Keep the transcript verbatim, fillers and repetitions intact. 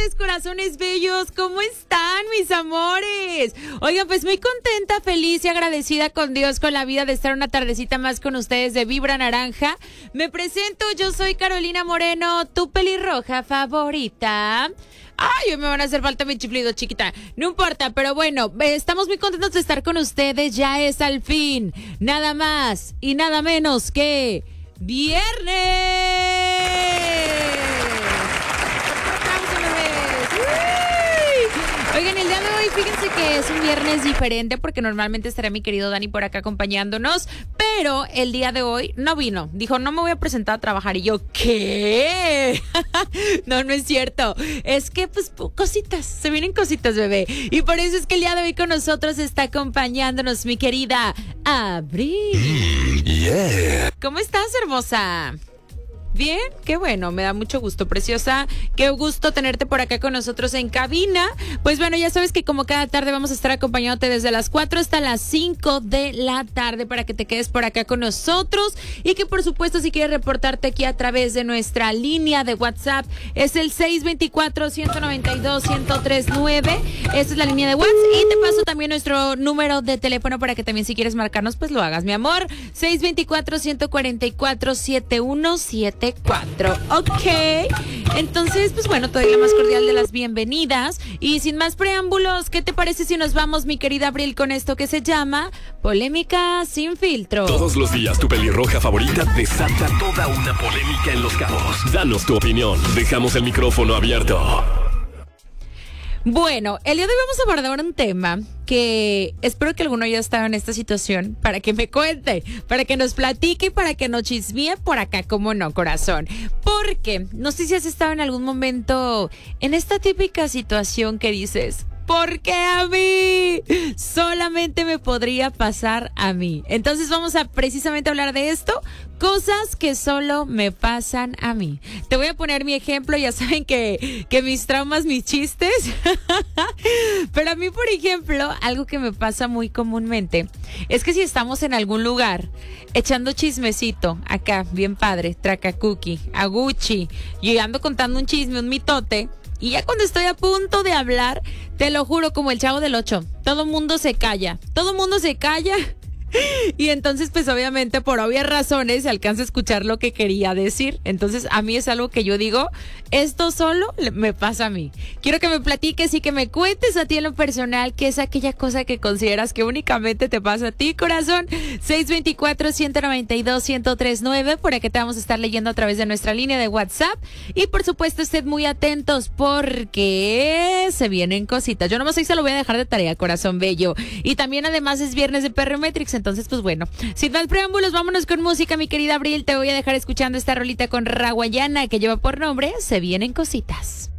tardes, corazones bellos. ¿Cómo están, mis amores? Oigan, pues muy contenta, feliz y agradecida con Dios, con la vida de estar una tardecita más con ustedes de Vibra Naranja. Me presento, yo soy Carolina Moreno, tu pelirroja favorita. Ay, hoy me van a hacer falta mi chiflido, chiquita. No importa, pero bueno, estamos muy contentos de estar con ustedes. Ya es al fin, nada más y nada menos que viernes. Oigan, el día de hoy, fíjense que es un viernes diferente porque normalmente estará mi querido Dani por acá acompañándonos, pero el día de hoy no vino. Dijo, no me voy a presentar a trabajar. Y yo, ¿qué? No, no es cierto. Es que, pues, cositas, se vienen cositas, bebé. Y por eso es que el día de hoy con nosotros está acompañándonos mi querida Abril. Mm, yeah. ¿Cómo estás, hermosa? Bien, qué bueno, me da mucho gusto, preciosa. Qué gusto tenerte por acá con nosotros en cabina. Pues bueno, ya sabes que como cada tarde vamos a estar acompañándote desde las cuatro hasta las cinco de la tarde para que te quedes por acá con nosotros. Y que por supuesto, si quieres reportarte aquí a través de nuestra línea de WhatsApp, es el seis dos cuatro, uno nueve dos, uno cero tres nueve. Esta es la línea de WhatsApp. Y te paso también nuestro número de teléfono para que también, si quieres marcarnos, pues lo hagas, mi amor. seis dos cuatro, uno cuatro cuatro, siete uno siete cuatro. Ok, entonces pues bueno, te doy la más cordial de las bienvenidas y sin más preámbulos, ¿qué te parece si nos vamos, mi querida Abril, con esto que se llama Polémica sin filtro? Todos los días tu pelirroja favorita desata toda una polémica en Los Cabos. Danos tu opinión, dejamos el micrófono abierto. Bueno, el día de hoy vamos a abordar un tema que espero que alguno haya estado en esta situación para que me cuente, para que nos platique y para que nos chismee por acá, como no, corazón. Porque no sé si has estado en algún momento en esta típica situación que dices, ¿por qué a mí? Solamente me podría pasar a mí. Entonces vamos a precisamente hablar de esto. Cosas que solo me pasan a mí. Te voy a poner mi ejemplo. Ya saben que, que mis traumas, mis chistes. Pero a mí, por ejemplo, algo que me pasa muy comúnmente es que si estamos en algún lugar echando chismecito, acá, bien padre, tracacuki, aguchi, y ando contando un chisme, un mitote, y ya cuando estoy a punto de hablar, te lo juro, como el Chavo del Ocho, todo mundo se calla, todo mundo se calla. Y entonces, pues obviamente, por obvias razones, se alcanza a escuchar lo que quería decir. Entonces, a mí es algo que yo digo, esto solo me pasa a mí. Quiero que me platiques y que me cuentes a ti en lo personal qué es aquella cosa que consideras que únicamente te pasa a ti, corazón. seis dos cuatro, uno nueve dos, uno cero tres nueve, por aquí te vamos a estar leyendo a través de nuestra línea de WhatsApp. Y por supuesto, estén muy atentos porque se vienen cositas. Yo nomás hoy se lo voy a dejar de tarea, corazón bello. Y también, además, es viernes de Perrometrix. Entonces, pues bueno, sin más preámbulos, vámonos con música, mi querida Abril. Te voy a dejar escuchando esta rolita con Raguayana que lleva por nombre Se Vienen Cositas.